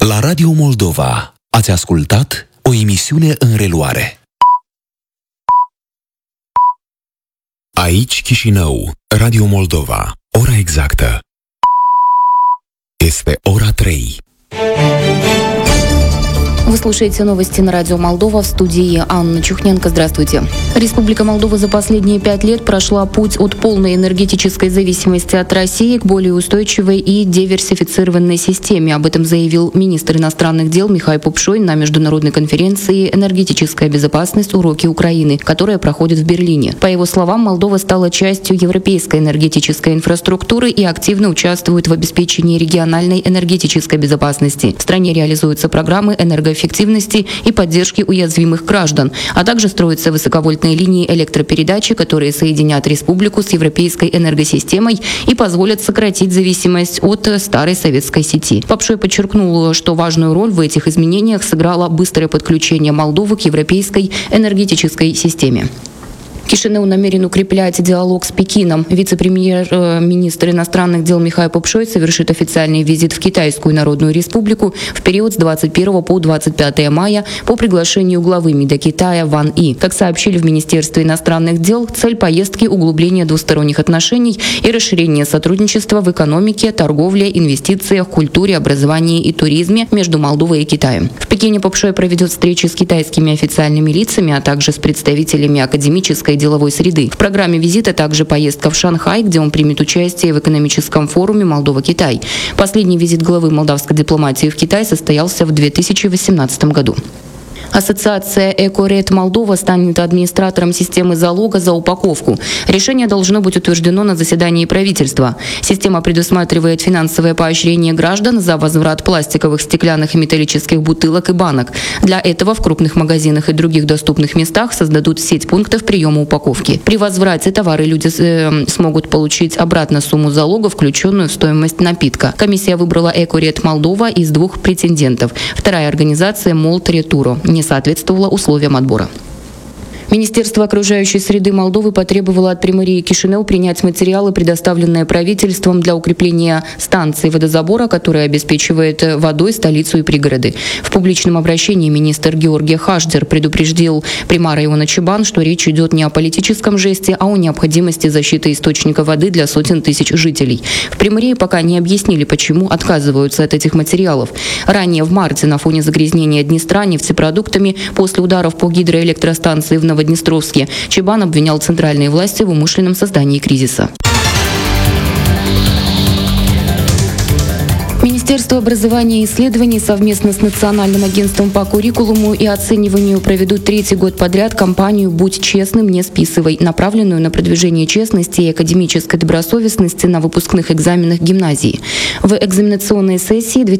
La Radio Moldova ați ascultat o emisiune în reluare. Aici Chișinău, Radio Moldova. Ora exactă este ora 3. Вы слушаете новости на радио Молдова, в студии Анна Чухненко. Здравствуйте. Республика Молдова за последние 5 лет прошла путь от полной энергетической зависимости от России к более устойчивой и диверсифицированной системе. Об этом заявил министр иностранных дел Михаил Попшой на международной конференции «Энергетическая безопасность. Уроки Украины», которая проходит в Берлине. По его словам, Молдова стала частью европейской энергетической инфраструктуры и активно участвует в обеспечении региональной энергетической безопасности. В стране реализуются программы энергоэффективности и поддержки уязвимых граждан, а также строятся высоковольтные линии электропередачи, которые соединят республику с европейской энергосистемой и позволят сократить зависимость от старой советской сети. Попшой подчеркнул, что важную роль в этих изменениях сыграло быстрое подключение Молдовы к европейской энергетической системе. Кишинев намерен укреплять диалог с Пекином. Вице-премьер-министр иностранных дел Михаил Попшой совершит официальный визит в Китайскую Народную Республику в период с 21 по 25 мая по приглашению главы МИДа Китая Ван И. Как сообщили в Министерстве иностранных дел, цель поездки – углубление двусторонних отношений и расширение сотрудничества в экономике, торговле, инвестициях, культуре, образовании и туризме между Молдовой и Китаем. В Пекине Попшой проведет встречи с китайскими официальными лицами, а также с представителями академической деловой среды. В программе визита также поездка в Шанхай, где он примет участие в экономическом форуме Молдова-Китай. Последний визит главы молдавской дипломатии в Китай состоялся в 2018 году. Ассоциация «Экоред Молдова» станет администратором системы залога за упаковку. Решение должно быть утверждено на заседании правительства. Система предусматривает финансовое поощрение граждан за возврат пластиковых, стеклянных и металлических бутылок и банок. Для этого в крупных магазинах и других доступных местах создадут сеть пунктов приема упаковки. При возврате товары люди смогут получить обратно сумму залога, включенную в стоимость напитка. Комиссия выбрала «Экоред Молдова» из 2 претендентов. Вторая организация «Молт Ретуро» не соответствовала условиям отбора. Министерство окружающей среды Молдовы потребовало от Примарии Кишинев принять материалы, предоставленные правительством для укрепления станции водозабора, которая обеспечивает водой столицу и пригороды. В публичном обращении министр Георгий Хашдер предупредил примара Иона Чебан, что речь идет не о политическом жесте, а о необходимости защиты источника воды для сотен тысяч жителей. В Примарии пока не объяснили, почему отказываются от этих материалов. Ранее в марте на фоне загрязнения Днестра нефтепродуктами после ударов по гидроэлектростанции в Новоднестровске Чебан обвинял центральные власти в умышленном создании кризиса. Министерство образования и исследований совместно с Национальным агентством по куррикулуму и оцениванию проведут 3-й год подряд кампанию «Будь честным, не списывай», направленную на продвижение честности и академической добросовестности на выпускных экзаменах гимназии. В экзаменационной сессии